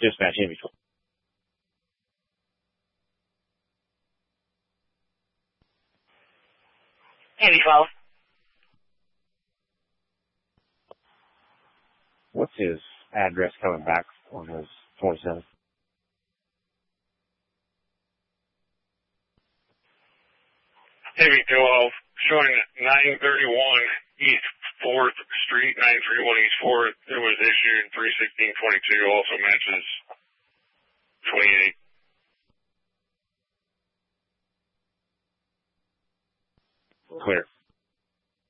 Dispatch Heavy 12. Heavy 12. What's his address coming back on his 27th? Heavy 12, showing 931 East 4th Street, 931 East 4th. It was issued 3/16/22, also matches 28. Clear.